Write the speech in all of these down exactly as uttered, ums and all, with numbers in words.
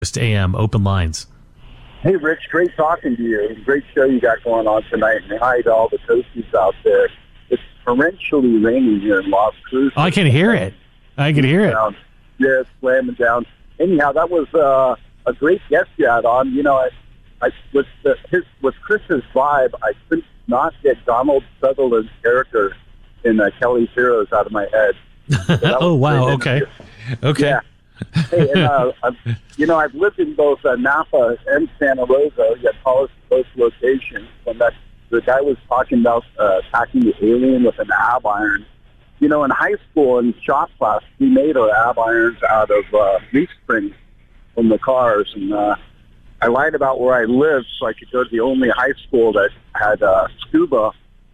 Just A M, open lines. Hey, Rich, great talking to you. Great show you got going on tonight. And hi to all the toasties out there. It's torrentially raining here in Las Cruces. Oh, I can hear it. I can hear it. Yeah, it's slamming down. Anyhow, that was uh, a great guest you had on. You know, I, I with the, his with Chris's vibe, I could not get Donald Sutherland's character in uh, Kelly's Heroes out of my head. So oh, wow. Okay. Okay. Yeah. Hey, and, uh, I've, you know, I've lived in both uh, Napa and Santa Rosa, yet polished both locations. And that the guy was talking about uh, attacking the alien with an ab iron. You know, in high school in shop class, we made our ab irons out of uh, leaf springs from the cars. And uh, I lied about where I lived so I could go to the only high school that had uh, scuba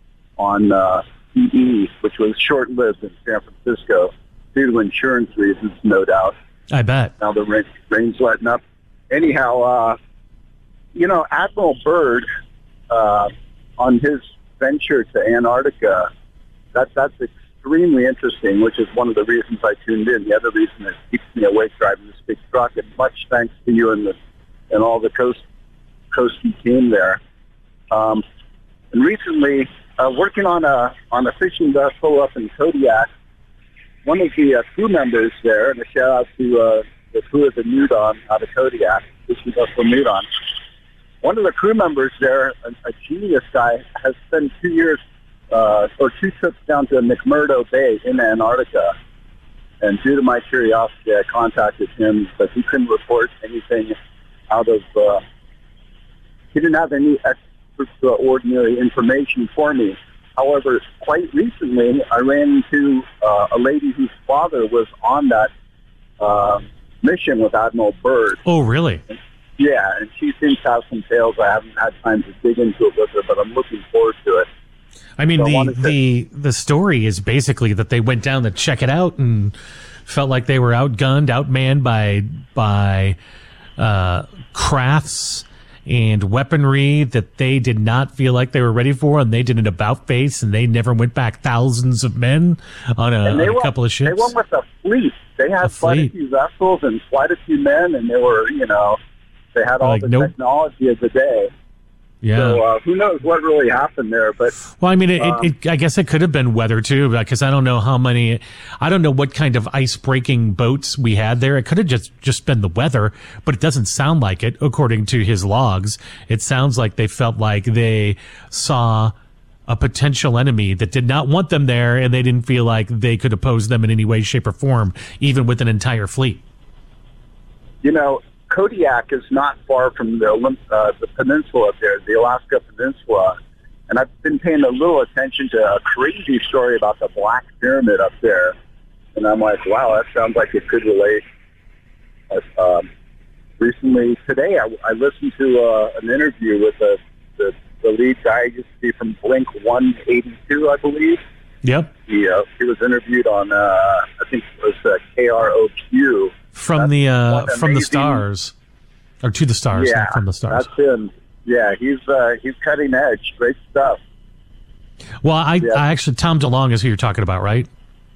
on uh, P E, which was short-lived in San Francisco due to insurance reasons, no doubt. I bet. Now the rain, rain's letting up. Anyhow, uh, you know, Admiral Byrd, uh, on his venture to Antarctica, that, that's extremely interesting, which is one of the reasons I tuned in. The other reason that keeps me awake driving this big truck, and much thanks to you and, the, and all the Coast Coastie team there. Um, and recently, uh, working on a, on a fishing vessel up in Kodiak, one of the uh, crew members there, and a shout out to uh, the crew of the Nudon out of Kodiak, this is us from Nudon. One of the crew members there, a, a genius guy, has spent two years uh, or two trips down to McMurdo Bay in Antarctica. And due to my curiosity, I contacted him, but he couldn't report anything out of. Uh, he didn't have any extraordinary information for me. However, quite recently, I ran into uh, a lady whose father was on that uh, mission with Admiral Byrd. Oh, really? And, yeah, and she seems to have some tales. I haven't had time to dig into it with her, but I'm looking forward to it. I mean, so the I to... the the story is basically that they went down to check it out and felt like they were outgunned, outmanned by by uh, crafts and weaponry that they did not feel like they were ready for, and they did an about face, and they never went back. Thousands of men on a, on a went, couple of ships. They went with a fleet. They had a quite fleet. a few vessels and quite a few men, and they were, you know, they had all like, the nope. technology of the day. Yeah. So uh, who knows what really happened there? But well, I mean, it, um, it, it, I guess it could have been weather too, because I don't know how many, I don't know what kind of ice breaking boats we had there. It could have just just been the weather, but it doesn't sound like it, according to his logs. It sounds like they felt like they saw a potential enemy that did not want them there, and they didn't feel like they could oppose them in any way, shape, or form, even with an entire fleet. You know, Kodiak is not far from the Olymp- uh, the peninsula up there, the Alaska Peninsula, and I've been paying a little attention to a crazy story about the Black Pyramid up there, and I'm like, wow, that sounds like it could relate. But, um, recently, today, I, I listened to uh, an interview with the, the the lead guy, used to be from Blink one eighty-two, I believe. Yep. He, uh, he was interviewed on, uh, I think it was uh, K R O Q. From That's the uh, from amazing, the stars, or to the stars, yeah, not from the stars. That's him. Yeah, he's uh, he's cutting edge. Great stuff. Well, I, yeah. I actually, Tom DeLonge is who you're talking about, right?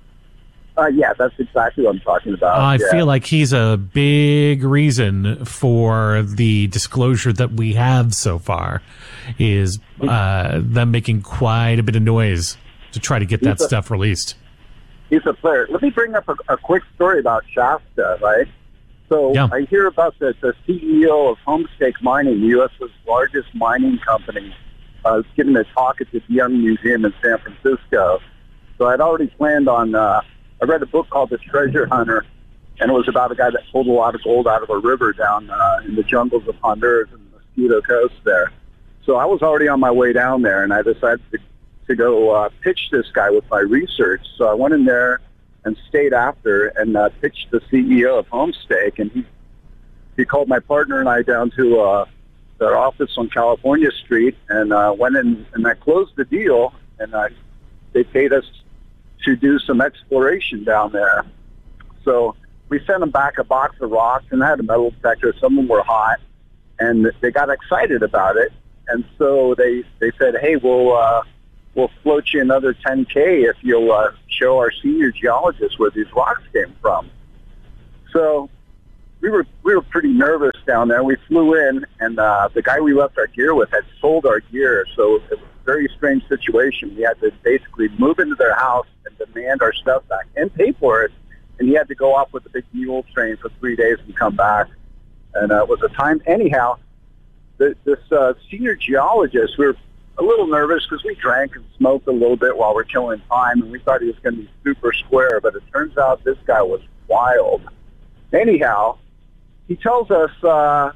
Uh, yeah, that's exactly what I'm talking about. I yeah. feel like he's a big reason for the disclosure that we have so far, is uh, them making quite a bit of noise to try to get that he's a, stuff released. He's a player. Let me bring up a, a quick story about Shasta, right? So yeah. I hear about the, the C E O of Homestake Mining, U S's largest mining company, uh, giving a talk at the Young Museum in San Francisco. So I'd already planned on, uh, I read a book called The Treasure Hunter, and it was about a guy that pulled a lot of gold out of a river down uh, in the jungles of Honduras and the Mosquito Coast there. So I was already on my way down there, and I decided to, to go uh, pitch this guy with my research. So I went in there and stayed after and uh, pitched the C E O of Homestake, and he he called my partner and I down to uh, their office on California Street, and uh, went in, and I closed the deal, and uh, they paid us to do some exploration down there. So we sent them back a box of rocks, and I had a metal detector. Some of them were hot, and they got excited about it. And so they, they said, hey, we'll, uh, we'll float you another ten K if you'll uh, show our senior geologist where these rocks came from. So we were we were pretty nervous down there. We flew in, and uh, the guy we left our gear with had sold our gear, so it was a very strange situation. We had to basically move into their house and demand our stuff back and pay for it, and he had to go off with a big mule train for three days and come back. And uh, it was a time. Anyhow, the, this uh, senior geologist, we were a little nervous because we drank and smoked a little bit while we're killing time, and we thought he was going to be super square, but it turns out this guy was wild. Anyhow, he tells us, uh,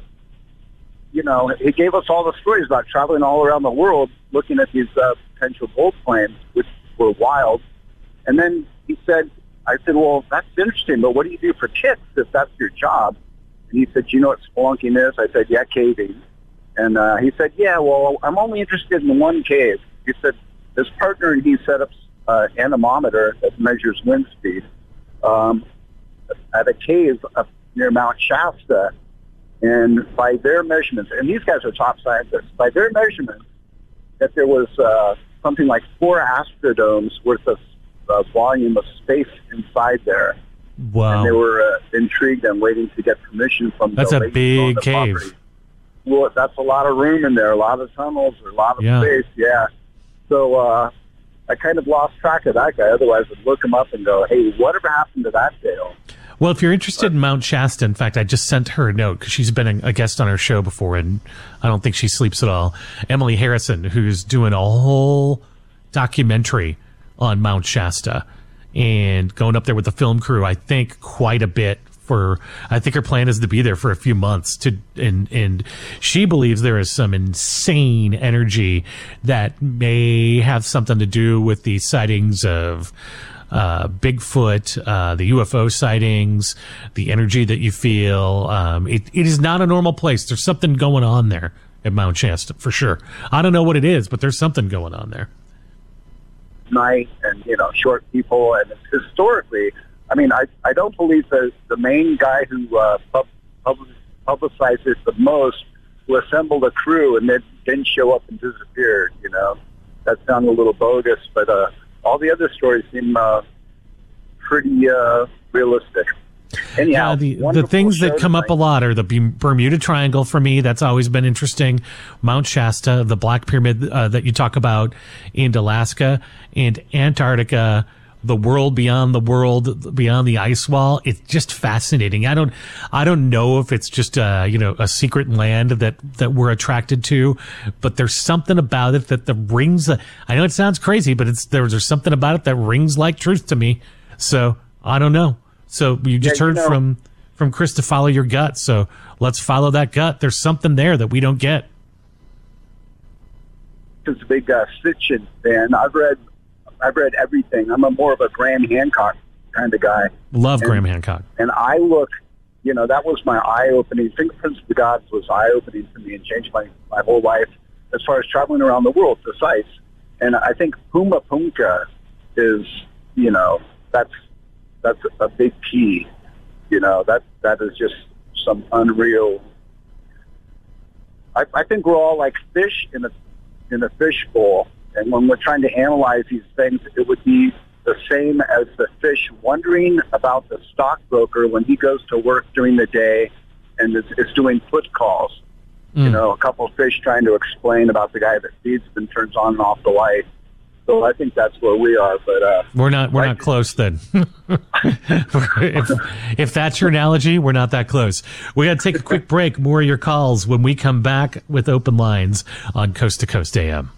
you know, he gave us all the stories about traveling all around the world looking at these uh, potential gold claims, which were wild. And then he said, I said, well, that's interesting, but what do you do for tips if that's your job? And he said, you know what spelunking is? I said, yeah, caving. And uh, he said, yeah, well, I'm only interested in one cave. He said, his partner and he set up an uh, anemometer that measures wind speed um, at a cave up near Mount Shasta. And by their measurements, and these guys are top scientists, by their measurements, that there was uh, something like four Astrodomes worth of uh, volume of space inside there. Wow. And they were uh, intrigued and waiting to get permission from That's the a big cave. Property. Well, that's a lot of room in there, a lot of tunnels, a lot of yeah. space, yeah. So uh, I kind of lost track of that guy. Otherwise, I'd look him up and go, hey, whatever happened to that Dale? Well, if you're interested in Mount Shasta, in fact, I just sent her a note because she's been a guest on our show before, and I don't think she sleeps at all. Emily Harrison, who's doing a whole documentary on Mount Shasta and going up there with the film crew, I think quite a bit. For I think her plan is to be there for a few months to and and she believes there is some insane energy that may have something to do with the sightings of uh, Bigfoot, uh, the U F O sightings, the energy that you feel. Um, it it is not a normal place. There's something going on there at Mount Shasta for sure. I don't know what it is, but there's something going on there. Night and you know short people, and it's historically. I mean, I, I don't believe that the main guy who uh, pub, pub, publicized it the most, who assembled a crew and then didn't show up and disappeared, you know. That sounded a little bogus, but uh, all the other stories seem uh, pretty uh, realistic. Anyhow, yeah, the, the things that come up a lot are the Bermuda Triangle for me. That's always been interesting. Mount Shasta, the Black Pyramid uh, that you talk about in Alaska, and Antarctica. The world beyond the world, beyond the ice wall. It's just fascinating. I don't, I don't know if it's just a, you know, a secret land that, that we're attracted to, but there's something about it that the rings, I know it sounds crazy, but it's, there's, there's something about it that rings like truth to me. So I don't know. So you just yeah, heard you know, from, from Chris to follow your gut. So let's follow that gut. There's something there that we don't get. It's a big uh, Sitchin fan. I've read, I've read everything. I'm a more of a Graham Hancock kind of guy. Love and, Graham Hancock. And I look, you know, that was my eye-opening. Fingerprints of the Gods was eye-opening to me and changed my, my whole life as far as traveling around the world to sites. And I think Puma Punka is, you know, that's that's a big key. You know, that that is just some unreal. I, I think we're all like fish in a in a fish bowl. And when we're trying to analyze these things, it would be the same as the fish wondering about the stockbroker when he goes to work during the day and is, is doing put calls. Mm. You know, a couple of fish trying to explain about the guy that feeds them, turns on and off the light. So I think that's where we are. But uh, we're not we're not close then. if, if that's your analogy, we're not that close. We got to take a quick break. More of your calls when we come back with Open Lines on Coast to Coast A M.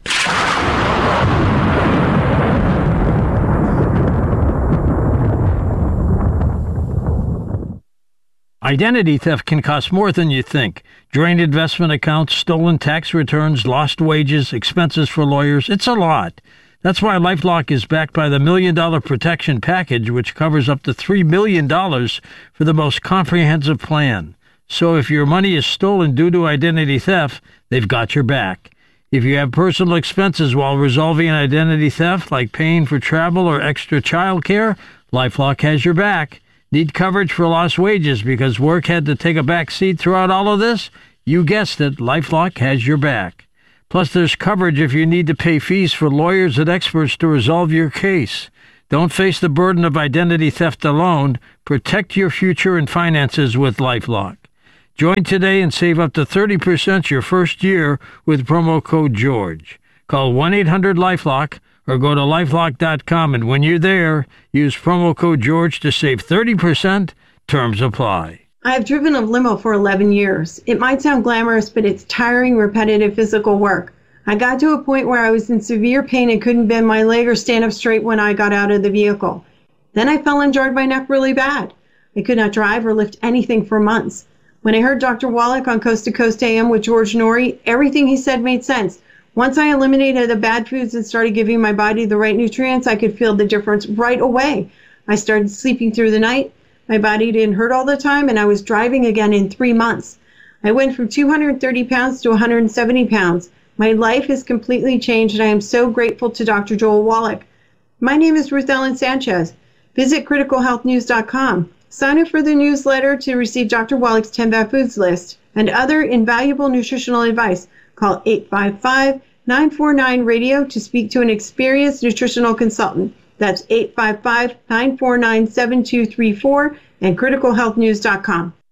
Identity theft can cost more than you think. Drained investment accounts, stolen tax returns, lost wages, expenses for lawyers. It's a lot. That's why LifeLock is backed by the Million Dollar Protection Package, which covers up to three million dollars for the most comprehensive plan. So if your money is stolen due to identity theft, they've got your back. If you have personal expenses while resolving an identity theft, like paying for travel or extra child care, LifeLock has your back. Need coverage for lost wages because work had to take a back seat throughout all of this? You guessed it, LifeLock has your back. Plus, there's coverage if you need to pay fees for lawyers and experts to resolve your case. Don't face the burden of identity theft alone. Protect your future and finances with LifeLock. Join today and save up to thirty percent your first year with promo code George. Call one eight hundred LifeLock or go to lifelock dot com, and when you're there, use promo code George to save thirty percent. Terms apply. I have driven a limo for eleven years. It might sound glamorous, but it's tiring, repetitive physical work. I got to a point where I was in severe pain and couldn't bend my leg or stand up straight when I got out of the vehicle. Then I fell and jarred my neck really bad. I could not drive or lift anything for months. When I heard Doctor Wallach on Coast to Coast A M with George Norrie, everything he said made sense. Once I eliminated the bad foods and started giving my body the right nutrients, I could feel the difference right away. I started sleeping through the night. My body didn't hurt all the time, and I was driving again in three months. I went from two hundred thirty pounds to one hundred seventy pounds. My life has completely changed, and I am so grateful to Doctor Joel Wallach. My name is Ruth Ellen Sanchez. Visit critical health news dot com. Sign up for the newsletter to receive Doctor Wallach's ten Bad Foods list and other invaluable nutritional advice. Call eight five five, nine four nine, radio to speak to an experienced nutritional consultant. That's eight five five, nine four nine, seven two three four and critical health news dot com.